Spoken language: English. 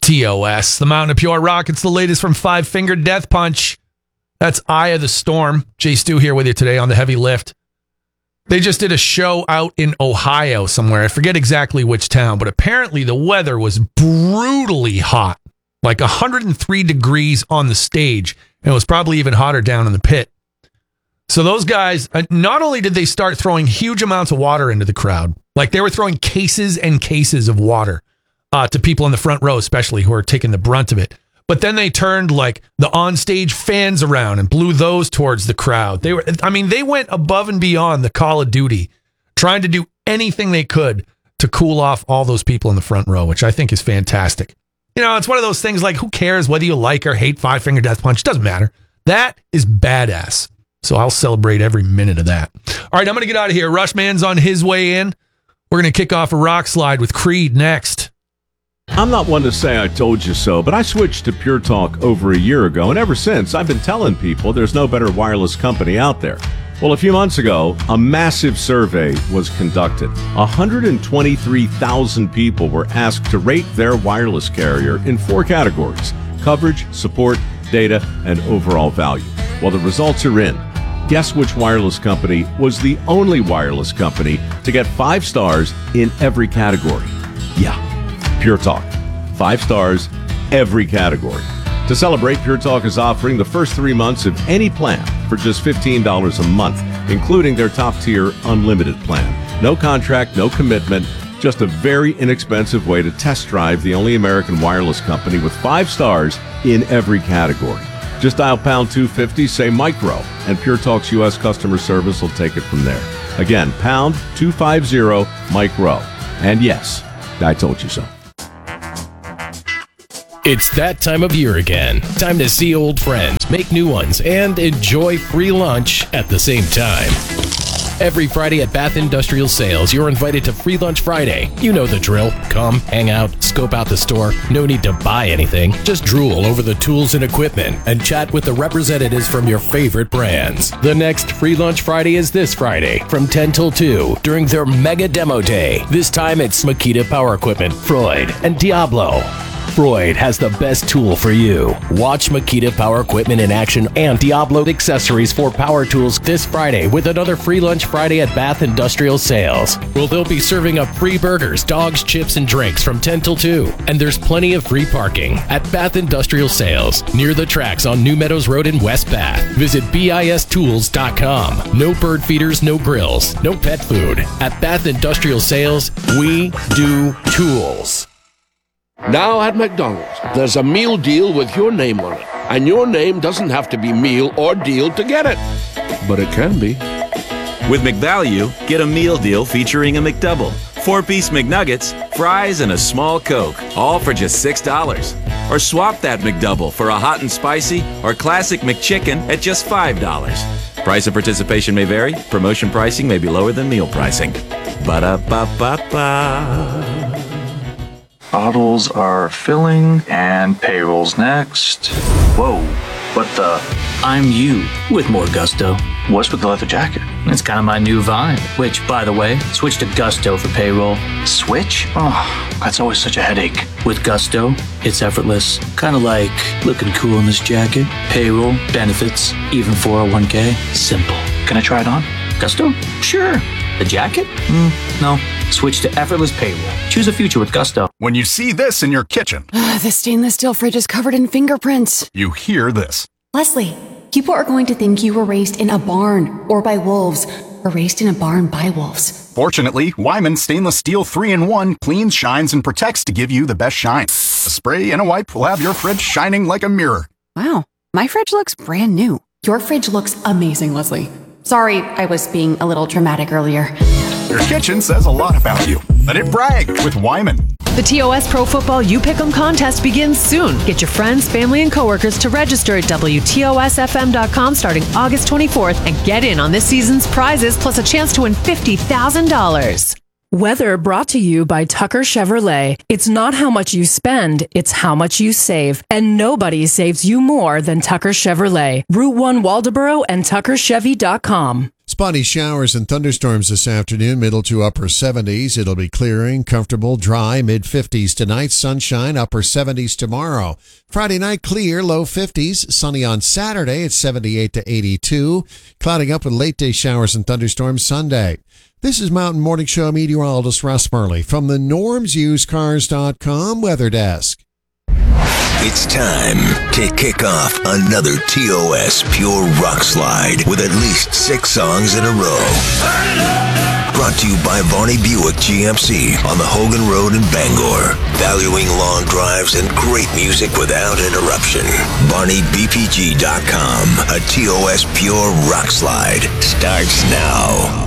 TOS, the Mountain of Pure Rock. It's the latest from Five Finger Death Punch. That's Eye of the Storm. Jay Stu here with you today on the Heavy Lift. They just did a show out in Ohio somewhere. I forget exactly which town, but apparently the weather was brutally hot, like 103 degrees on the stage. And it was probably even hotter down in the pit. So those guys, not only did they start throwing huge amounts of water into the crowd, like they were throwing cases and cases of water to people in the front row, especially who are taking the brunt of it. But then they turned like the onstage fans around and blew those towards the crowd. They went above and beyond the Call of Duty, trying to do anything they could to cool off all those people in the front row, which I think is fantastic. You know, it's one of those things like, who cares whether you like or hate Five Finger Death Punch? Doesn't matter. That is badass. So I'll celebrate every minute of that. All right, I'm going to get out of here. Rushman's on his way in. We're going to kick off a rock slide with Creed next. I'm not one to say I told you so, but I switched to Pure Talk over a year ago, and ever since, I've been telling people there's no better wireless company out there. Well, a few months ago, a massive survey was conducted. 123,000 people were asked to rate their wireless carrier in 4 categories: coverage, support, data, and overall value. Well, the results are in. Guess which wireless company was the only wireless company to get 5 stars in every category? Yeah. Pure Talk. 5 stars, every category. To celebrate, Pure Talk is offering the first 3 months of any plan for just $15 a month, including their top-tier unlimited plan. No contract, no commitment, just a very inexpensive way to test drive the only American wireless company with 5 stars in every category. Just dial pound 250, say micro, and Pure Talk's U.S. customer service will take it from there. Again, pound 250 micro. And yes, I told you so. It's that time of year again. Time to see old friends, make new ones, and enjoy free lunch at the same time. Every Friday at Bath Industrial Sales, you're invited to Free Lunch Friday. You know the drill. Come, hang out, scope out the store. No need to buy anything. Just drool over the tools and equipment and chat with the representatives from your favorite brands. The next Free Lunch Friday is this Friday from 10 till 2 during their Mega Demo Day. This time it's Makita Power Equipment, Freud, and Diablo. Freud has the best tool for you. Watch Makita Power Equipment in action and Diablo accessories for power tools this Friday with another Free Lunch Friday at Bath Industrial Sales. Well, they'll be serving up free burgers, dogs, chips, and drinks from 10 till 2. And there's plenty of free parking at Bath Industrial Sales near the tracks on New Meadows Road in West Bath. Visit BIStools.com. No bird feeders, no grills, no pet food. At Bath Industrial Sales, we do tools. Now at McDonald's, there's a meal deal with your name on it. And your name doesn't have to be meal or deal to get it. But it can be. With McValue, get a meal deal featuring a McDouble, 4-piece McNuggets, fries, and a small Coke, all for just $6. Or swap that McDouble for a hot and spicy or classic McChicken at just $5. Price of participation may vary. Promotion pricing may be lower than meal pricing. Ba-da-ba-ba-ba. Bottles are filling, and payroll's next. Whoa, what the? I'm you with more gusto. What's with the leather jacket? It's kind of my new vibe. Which, by the way, switch to Gusto for payroll. Switch? Oh, that's always such a headache. With Gusto, it's effortless. Kind of like looking cool in this jacket. Payroll, benefits, even 401k. Simple. Can I try it on? Gusto? Sure. The jacket? No. Switch to effortless payroll. Choose a future with Gusto. When you see this in your kitchen, the stainless steel fridge is covered in fingerprints. You hear this. Leslie, people are going to think you were raised in a barn or by wolves, or raised in a barn by wolves. Fortunately, Wyman Stainless Steel 3-in-1 cleans, shines, and protects to give you the best shine. A spray and a wipe will have your fridge shining like a mirror. Wow, my fridge looks brand new. Your fridge looks amazing, Leslie. Sorry, I was being a little dramatic earlier. Your kitchen says a lot about you. Let it brag with Wyman. The TOS Pro Football You Pick'em contest begins soon. Get your friends, family, and coworkers to register at WTOSFM.com starting August 24th and get in on this season's prizes plus a chance to win $50,000. Weather brought to you by Tucker Chevrolet. It's not how much you spend, it's how much you save. And nobody saves you more than Tucker Chevrolet. Route 1 Waldoboro and TuckerChevy.com. Spotty showers and thunderstorms this afternoon, middle to upper 70s. It'll be clearing, comfortable, dry, mid-50s tonight. Sunshine, upper 70s tomorrow. Friday night, clear, low 50s. Sunny on Saturday at 78 to 82. Clouding up with late-day showers and thunderstorms Sunday. This is Mountain Morning Show meteorologist Russ Murley from the NormsUsedCars.com Weather Desk. It's time to kick off another TOS Pure Rock Slide with at least 6 songs in a row. Brought to you by Varney Buick GMC on the Hogan Road in Bangor. Valuing long drives and great music without interruption. VarneyBPG.com. A TOS Pure Rock Slide starts now.